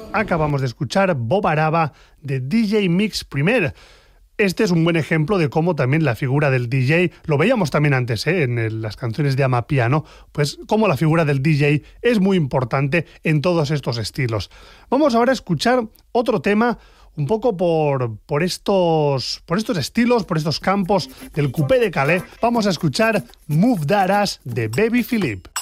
acabamos de escuchar Bob Araba de DJ Mix Primer. Este es un buen ejemplo de cómo también la figura del DJ, lo veíamos también antes en las canciones de Amapiano, pues cómo la figura del DJ es muy importante en todos estos estilos. Vamos ahora a escuchar otro tema un poco por estos estilos, por estos campos del coupé de Calais. Vamos a escuchar Move That Ass de Baby Philippe.